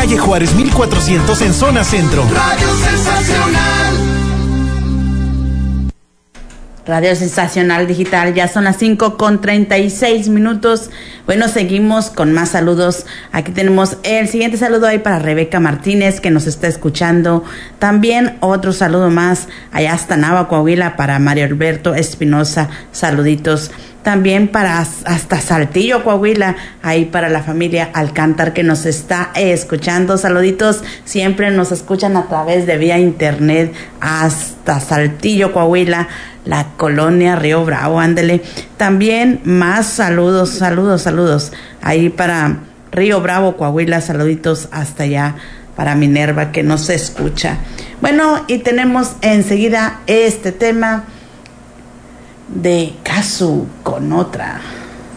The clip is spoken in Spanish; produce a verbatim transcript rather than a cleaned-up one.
calle Juárez mil cuatrocientos en zona centro. Radio Sensacional. Radio Sensacional Digital, ya son las cinco con treinta y seis minutos. Bueno, seguimos con más saludos. Aquí tenemos el siguiente saludo ahí para Rebeca Martínez, que nos está escuchando. También otro saludo más allá hasta Nava, Coahuila, para Mario Alberto Espinosa. Saluditos. También para hasta Saltillo, Coahuila, ahí para la familia Alcántar que nos está eh, escuchando. Saluditos, siempre nos escuchan a través de vía internet hasta Saltillo, Coahuila, la colonia Río Bravo, ándele. También más saludos, saludos, saludos, ahí para Río Bravo, Coahuila, saluditos hasta allá para Minerva que nos escucha. Bueno, y tenemos enseguida este tema de Casu con otra.